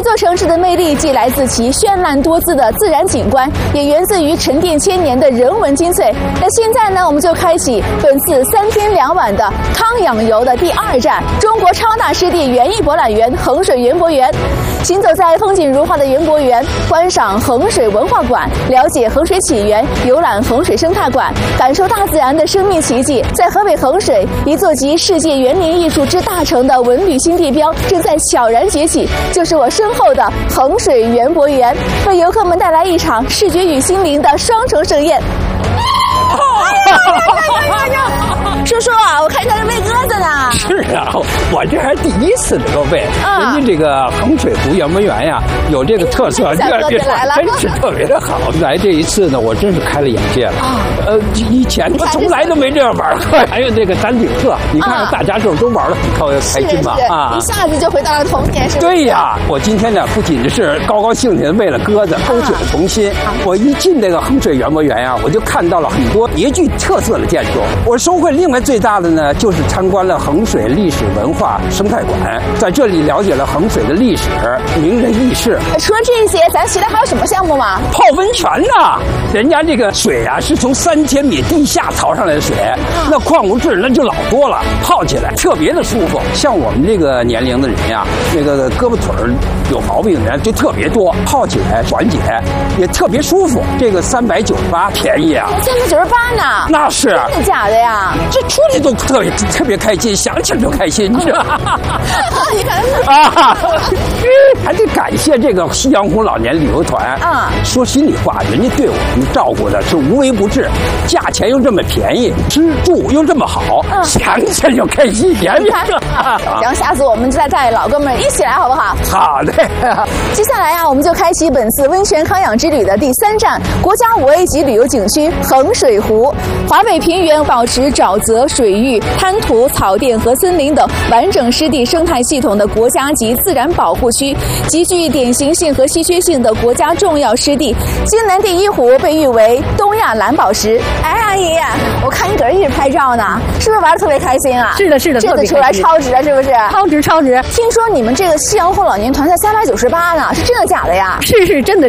座城市的魅力既来自其绚烂多姿的自然景观，也源自于沉淀千年的人文精粹。那现在呢，我们就开启本次3天2晚的康养游的第2站——中国超大湿地园艺博览园衡水园博园。行走在风景如画的园博园，观赏衡水文化馆，了解衡水起源，游览衡水生态馆，感受大自然的生命奇迹。在河北衡水，一座集世界园林艺术之大成的文旅新地标正在悄然崛起，就是我身后的衡水园博园，为游客们带来一场视觉与心灵的双重盛宴。叔叔啊，我看你在这喂鸽子呢。 是啊，我这还第一次能够喂。人家这个衡水湖园博园呀，有这个特色， 小鸽子来了， 真是特别的好。来这一次呢，我真是开了眼界了。以前我从来都没这样玩过。还有这个丹顶鹤，你看大家都玩得很开心吧？ 一下子就回到了童年，是不是？ 对呀，我今天呢，不仅是高高兴兴的喂了鸽子，勾起了童心。我一进这个衡水园博园呀，我就看到了很多别具特色的建筑。我收获另外最大的呢，就是参观了衡水历史文化生态馆，在这里了解了衡水的历史、名人轶事。 除了这些，咱其他还有什么项目吗？ 泡温泉呐，人家这个水啊是从3000米地下淘上来的水，那矿物质那就老多了，泡起来特别的舒服。像我们这个年龄的人呀，那个胳膊腿有毛病的人就特别多，泡起来缓解，也特别舒服。这个398便宜啊 ，398呢？ 那是真的假的呀？ 这出来都特别开心，想起来就开心，你知道吗？ 你看啊，还得感谢这个夕阳红老年旅游团啊！说心里话，人家对我们照顾的是无微不至，价钱又这么便宜，吃住又这么好，想起来就开心。 行，下次我们就再带老哥们一起来，好不好？ 好的。 接下来呀，我们就开启本次温泉康养之旅的第3站——国家5A级旅游景区衡水湖。华北平原保持沼泽、水域、滩涂、草甸和森林等完整湿地生态系统的国家级自然保护区，极具典型性和稀缺性的国家重要湿地。京南第一湖被誉为东亚蓝宝石。哎，阿姨，我看你搁这一直拍照呢，是不是玩得特别开心啊？ 是的，是的， 这次出来超值了，是不是？ 超值！ 听说你们这个夕阳红老年团才398呢，是真的假的呀？ 是真的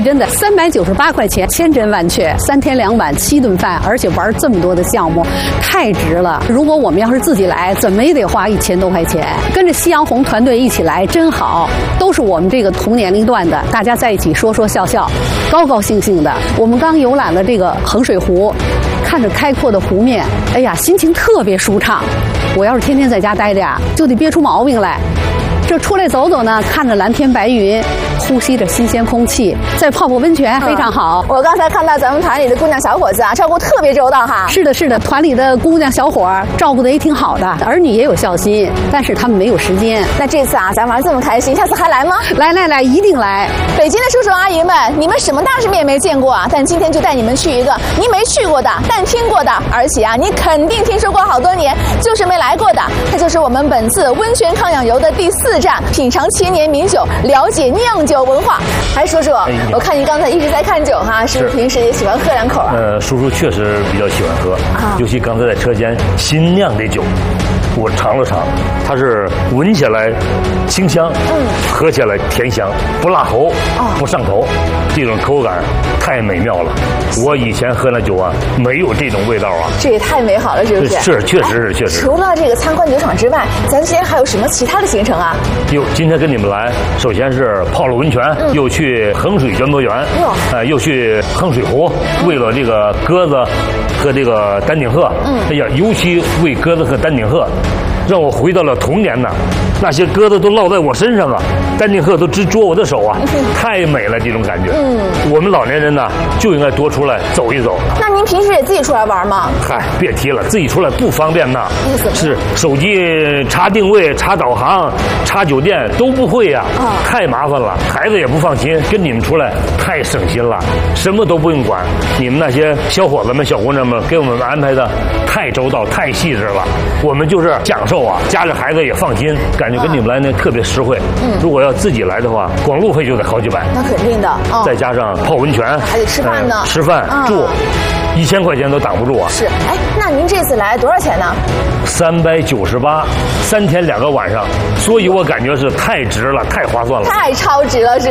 ，398块钱，千真万确，3天2晚7顿饭，而且玩这么多的项目，太值了。如果我们要是自己来，怎么也得花1000多块钱。跟着夕阳红团队一起来，真好，都是我们这个同年龄段的，大家在一起说说笑笑，高高兴兴的。我们刚游览了这个衡水湖，看着开阔的湖面，哎呀，心情特别舒畅。我要是天天在家待着呀，就得憋出毛病来。这出来走走呢，看着蓝天白云，呼吸着新鲜空气，再泡泡温泉，非常好。 我刚才看到咱们团里的姑娘小伙子啊，照顾特别周到哈。 是的，团里的姑娘小伙照顾得也挺好的，儿女也有孝心，但是他们没有时间。 那这次啊，咱玩这么开心，下次还来吗？ 来，一定来。 北京的叔叔阿姨们，你们什么大世面没见过啊？但今天就带你们去一个你没去过的，但听过的，而且啊，你肯定听说过好多年，就是没来过的。它就是我们本次温泉康养游的第4站，品尝千年名酒，了解酿酒文化。还叔叔，我看您刚才一直在看酒哈，是不是平时也喜欢喝2口啊？ 叔叔确实比较喜欢喝，尤其刚才在车间新酿的酒，我尝了尝，它是闻起来清香，喝起来甜香，不辣喉，不上头，这种口感太美妙了。我以前喝那酒啊，没有这种味道啊。 这也太美好了，是不是？ 是，确实。 除了这个参观酒厂之外，咱今天还有什么其他的行程啊？ 今天跟你们来，首先是泡了温泉，又去衡水园博园，又去衡水湖，为了这个鸽子和这个丹顶鹤，哎呀，尤其为鸽子和丹顶鹤，让我回到了童年呐。那些鸽子都落在我身上啊，丹顶鹤都直捉我的手啊，太美了这种感觉。我们老年人呢就应该多出来走一走。 那您平时也自己出来玩吗？ 嗨，别提了，自己出来不方便呐。是手机查定位、查导航、查酒店都不会呀，太麻烦了，孩子也不放心。跟你们出来太省心了，什么都不用管。你们那些小伙子们、小姑娘们给我们安排的太周到、太细致了，我们就是享受啊，家里孩子也放心，感觉跟你们来呢特别实惠。如果要自己来的话，光路费就得好几百。 那肯定的， 再加上泡温泉， 还得吃饭呢， 吃饭住，1000块钱都挡不住啊。 是，哎，那您这次来多少钱呢 ？398，3天2个晚上，所以我感觉是太值了，太划算了， 太超值了，是。